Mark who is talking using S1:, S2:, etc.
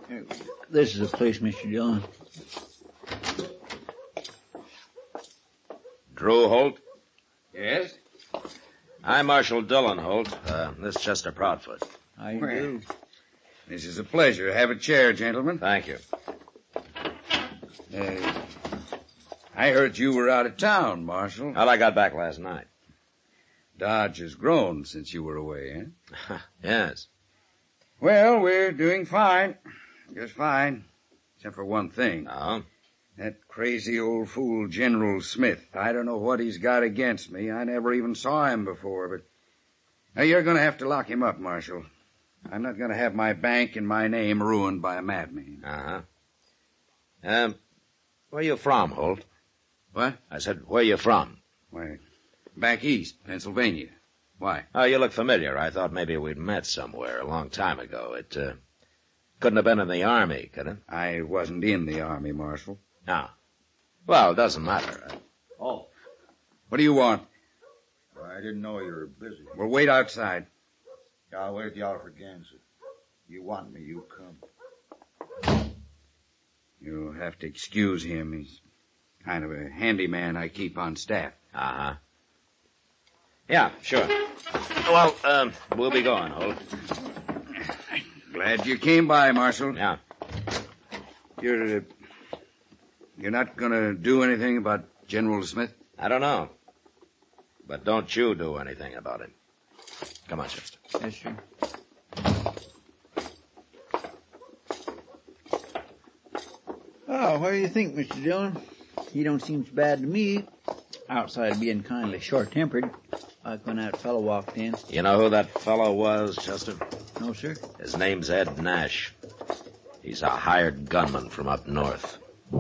S1: This is the place, Mr. Dillon.
S2: Drew Holt?
S3: Yes?
S2: I'm Marshal Dillon Holt. This is Chester Proudfoot.
S1: How you do?
S3: This is a pleasure. Have a chair, gentlemen.
S2: Thank you.
S3: I heard you were out of town, Marshal.
S2: Well, I got back last night.
S3: Dodge has grown since you were away, eh?
S2: Yes.
S3: Well, we're doing fine. Just fine. Except for one thing.
S2: Oh?
S3: That crazy old fool General Smith. I don't know what he's got against me. I never even saw him before, but... Now, you're going to have to lock him up, Marshal. I'm not going to have my bank and my name ruined by a madman.
S2: Uh-huh. Where you from, Holt?
S3: What?
S2: I said, where you from?
S3: Why, back east, Pennsylvania. Why?
S2: Oh, you look familiar. I thought maybe we'd met somewhere a long time ago. It, couldn't have been in the Army, could it?
S3: I wasn't in the Army, Marshal.
S2: No. Well, it doesn't matter.
S3: Oh. What do you want?
S4: Well, I didn't know you were busy.
S3: We'll wait outside.
S4: Yeah, I'll wait at the Alfred Gansett. You want me, you come.
S3: You'll have to excuse him. He's kind of a handyman I keep on staff.
S2: Uh-huh. Yeah, sure. Well, we'll be going, Holt.
S3: Glad you came by, Marshal.
S2: Yeah.
S3: You're not gonna do anything about General Smith?
S2: I don't know. But don't you do anything about it. Come on, Chester.
S1: Yes, sir. Oh, what do you think, Mr. Dillon? He don't seem so bad to me. Outside of being kindly short-tempered, like when that fellow walked in.
S2: You know who that fellow was, Chester?
S1: No, sir.
S2: His name's Ed Nash. He's a hired gunman from up north.